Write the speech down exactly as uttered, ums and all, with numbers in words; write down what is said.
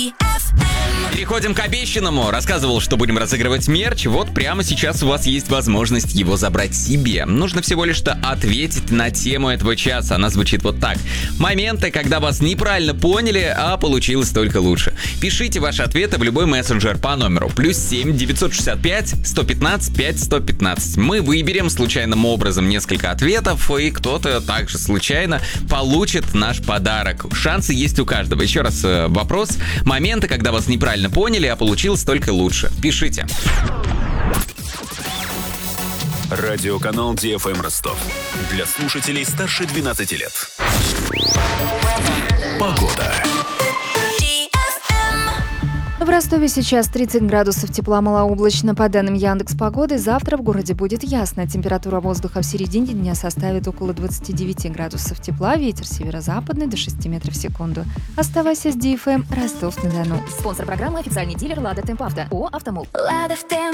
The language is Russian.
Переходим к обещанному. Рассказывал, что будем разыгрывать мерч. Вот прямо сейчас у вас есть возможность его забрать себе. Нужно всего лишь-то ответить на тему этого часа. Она звучит вот так. Моменты, когда вас неправильно поняли, а получилось только лучше. Пишите ваши ответы в любой мессенджер по номеру плюс семь девятьсот шестьдесят пять сто пятнадцать пять сто пятнадцать. Мы выберем случайным образом несколько ответов, и кто-то также случайно получит наш подарок. Шансы есть у каждого. Еще раз э, вопрос. Моменты, когда вас неправильно поняли, а получилось только лучше. Пишите. Радиоканал Ди Эф Эм Ростов. Для слушателей старше двенадцати лет. Погода. В Ростове сейчас тридцать градусов тепла, малооблачно. По данным Яндекс.Погоды, завтра в городе будет ясно. Температура воздуха в середине дня составит около двадцать девять градусов тепла. Ветер северо-западный до шести метров в секунду. Оставайся с Ди Эф Эм Ростов-на-Дону. Спонсор программы — официальный дилер «Лада Темпавто». ООО «Автомол».